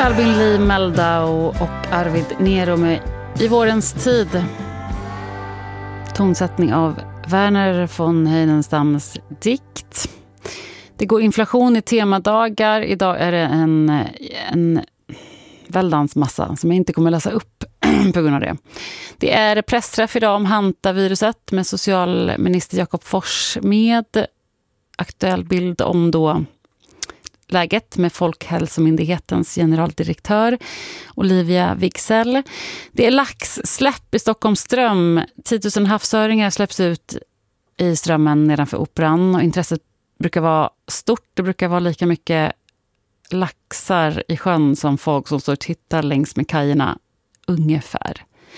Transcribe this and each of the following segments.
Albin Lee Meldau och Arvid Nero med I vårens tid. Tonsättning av Werner von Heidenstams dikt. Det går inflation i temadagar. Idag är det en väldans massa som jag inte kommer läsa upp på grund av det. Det är pressträff idag om hantaviruset med socialminister Jakob Forssmed. Aktuell bild om då läget med Folkhälsomyndighetens generaldirektör Olivia Wigsell. Det är laxsläpp i Stockholms ström. 10 000 havsöringar släpps ut i strömmen nedanför Operan och intresset brukar vara stort. Det brukar vara lika mycket laxar i sjön som folk som står och tittar längs med kajerna ungefär.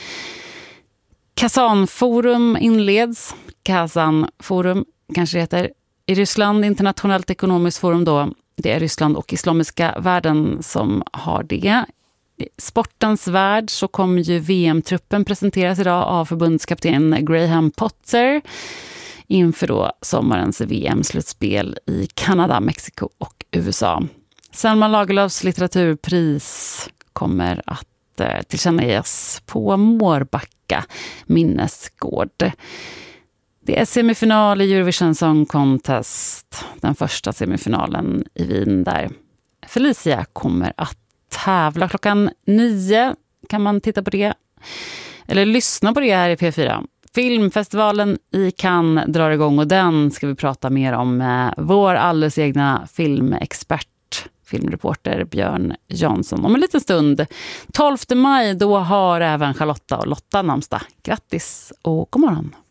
Kazanforum inleds. Kazanforum kanske heter i Ryssland, internationellt ekonomiskt forum då. Det är Ryssland och islamiska världen som har det. I sportens värld så kommer ju VM-truppen presenteras idag av förbundskapten Graham Potter inför då sommarens VM-slutspel i Kanada, Mexiko och USA. Selma Lagerlöfs litteraturpris kommer att tillkännages på Mårbacka minnesgård. Det är semifinal i Eurovision Song Contest, den första semifinalen i Wien där Felicia kommer att tävla. 9:00 kan man titta på det, eller lyssna på det här i P4. Filmfestivalen i Cannes drar igång och den ska vi prata mer om med vår alldeles egna filmexpert, filmreporter Björn Jansson om en liten stund. 12 maj, då har även Charlotta och Lotta namnsdag. Grattis och god morgon!